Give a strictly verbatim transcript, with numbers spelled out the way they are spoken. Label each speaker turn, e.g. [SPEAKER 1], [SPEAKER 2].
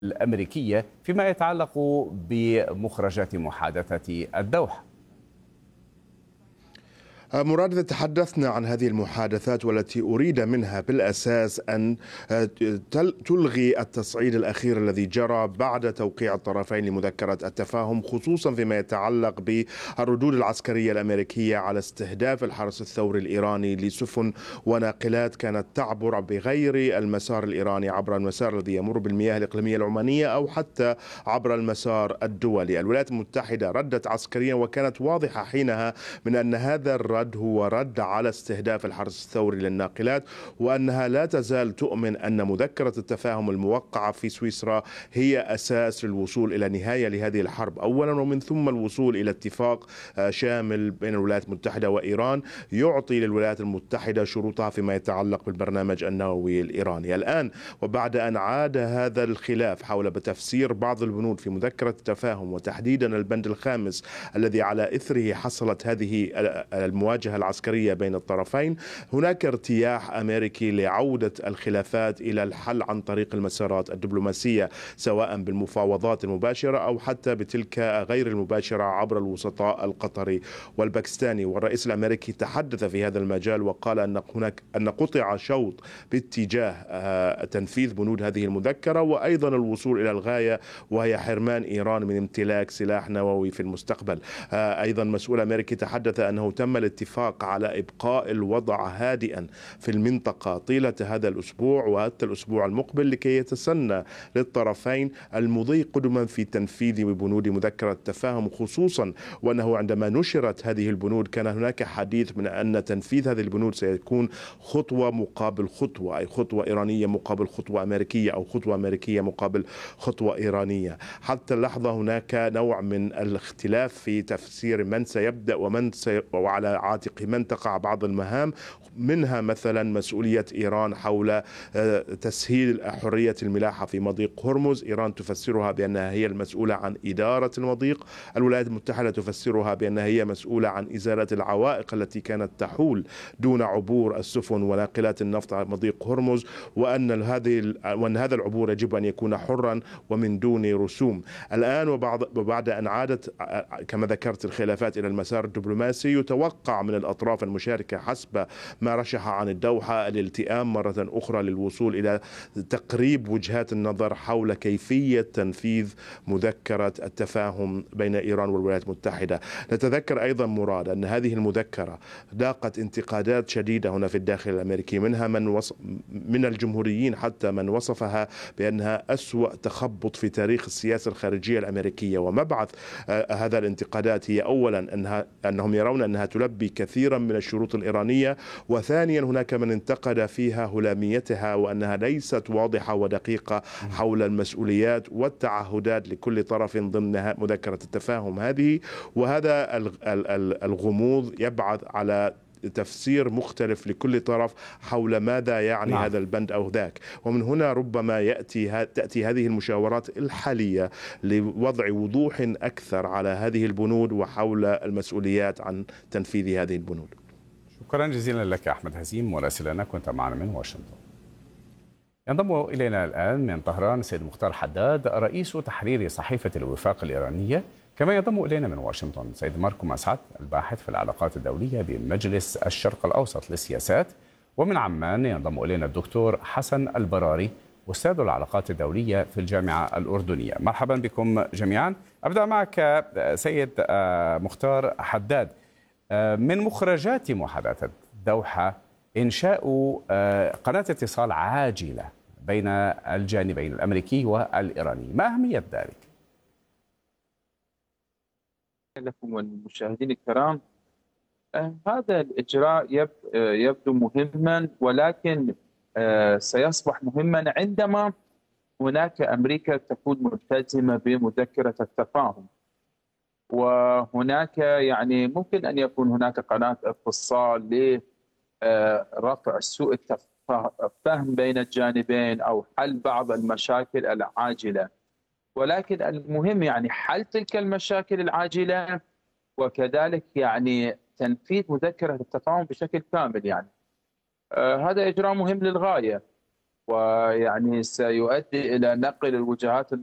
[SPEAKER 1] الأمريكية فيما يتعلق بمخرجات محادثة الدوحة.
[SPEAKER 2] مراد، إذا تحدثنا عن هذه المحادثات والتي أريد منها بالأساس أن تلغي التصعيد الأخير الذي جرى بعد توقيع الطرفين لمذكرة التفاهم، خصوصا فيما يتعلق بالردود العسكرية الأمريكية على استهداف الحرس الثوري الإيراني لسفن وناقلات كانت تعبر بغير المسار الإيراني، عبر المسار الذي يمر بالمياه الإقليمية العمانية أو حتى عبر المسار الدولي. الولايات المتحدة ردت عسكريا، وكانت واضحة حينها من أن هذا الرد هو رد على استهداف الحرس الثوري للناقلات، وأنها لا تزال تؤمن أن مذكرة التفاهم الموقعة في سويسرا هي أساس للوصول إلى نهاية لهذه الحرب أولا، ومن ثم الوصول إلى اتفاق شامل بين الولايات المتحدة وإيران يعطي للولايات المتحدة شروطها فيما يتعلق بالبرنامج النووي الإيراني. الآن وبعد أن عاد هذا الخلاف حول تفسير بعض البنود في مذكرة التفاهم، وتحديدا البند الخامس الذي على إثره حصلت هذه المواجهة العسكرية بين الطرفين، هناك ارتياح أمريكي لعودة الخلافات إلى الحل عن طريق المسارات الدبلوماسية، سواء بالمفاوضات المباشرة أو حتى بتلك غير المباشرة عبر الوسطاء القطري والباكستاني. والرئيس الأمريكي تحدث في هذا المجال وقال أن هناك أن قطع شوط باتجاه تنفيذ بنود هذه المذكرة، وأيضا الوصول إلى الغاية وهي حرمان إيران من امتلاك سلاح نووي في المستقبل. أيضا مسؤول أمريكي تحدث أنه تم الاتفاق على إبقاء الوضع هادئا في المنطقة طيلة هذا الأسبوع وحتى الأسبوع المقبل، لكي يتسنى للطرفين المضي قدما في تنفيذ بنود مذكرة التفاهم، خصوصا وأنه عندما نشرت هذه البنود كان هناك حديث من أن تنفيذ هذه البنود سيكون خطوة مقابل خطوة، أي خطوة إيرانية مقابل خطوة أمريكية أو خطوة أمريكية مقابل خطوة إيرانية. حتى اللحظة هناك نوع من الاختلاف في تفسير من سيبدأ ومن سي... وعلى عاتق من تقع بعض المهام، منها مثلا مسؤولية إيران حول تسهيل حرية الملاحة في مضيق هرمز. إيران تفسرها بأنها هي المسؤولة عن إدارة المضيق، الولايات المتحدة تفسرها بأنها هي مسؤولة عن إزالة العوائق التي كانت تحول دون عبور السفن وناقلات النفط على مضيق هرمز، وأن هذه وأن هذا العبور يجب أن يكون حرا ومن دون رسوم. الآن وبعد وبعد أن عادت كما ذكرت الخلافات إلى المسار الدبلوماسي، يتوقع من الأطراف المشاركة حسب ما رشح عن الدوحة الالتئام مرة أخرى للوصول إلى تقريب وجهات النظر حول كيفية تنفيذ مذكرة التفاهم بين إيران والولايات المتحدة. نتذكر أيضا مراد أن هذه المذكرة لاقت انتقادات شديدة هنا في الداخل الأمريكي، منها من وص... من الجمهوريين حتى من وصفها بأنها أسوأ تخبط في تاريخ السياسة الخارجية الأمريكية. ومبعث آه هذا الانتقادات هي أولا أنها أنهم يرون أنها تلبي كثيرا من الشروط الإيرانية، وثانيا هناك من انتقد فيها هلاميتها وأنها ليست واضحة ودقيقة حول المسؤوليات والتعهدات لكل طرف ضمن مذكرة التفاهم هذه. وهذا الغموض يبعث على تفسير مختلف لكل طرف حول ماذا يعني نعم. هذا البند أو ذاك. ومن هنا ربما يأتي تأتي هذه المشاورات الحالية لوضع وضوح أكثر على هذه البنود وحول المسؤوليات عن تنفيذ هذه البنود.
[SPEAKER 1] شكرا جزيلا لك أحمد هزيم، مراسلنا كنت معنا من واشنطن. ينضم إلينا الآن من طهران السيد مختار حداد رئيس تحرير صحيفة الوفاق الإيرانية، كما ينضم إلينا من واشنطن سيد ماركو مسعد الباحث في العلاقات الدولية بمجلس الشرق الأوسط للسياسات، ومن عمان ينضم إلينا الدكتور حسن البراري أستاذ العلاقات الدولية في الجامعة الأردنية. مرحبا بكم جميعا. أبدأ معك سيد مختار حداد. من مخرجات محادثة الدوحة إنشاء قناة اتصال عاجلة بين الجانبين الأمريكي والإيراني، ما أهمية ذلك؟
[SPEAKER 3] لكم والمشاهدين الكرام، هذا الإجراء يبدو مهما، ولكن سيصبح مهما عندما هناك أمريكا تكون ملتزمة بمذكرة التفاهم، وهناك يعني ممكن أن يكون هناك قناة اتصال لرفع سوء التفاهم بين الجانبين أو حل بعض المشاكل العاجلة. ولكن المهم يعني حل تلك المشاكل العاجلة، وكذلك يعني تنفيذ مذكرة التفاهم بشكل كامل. يعني آه هذا إجراء مهم للغاية، ويعني سيؤدي إلى نقل الوجهات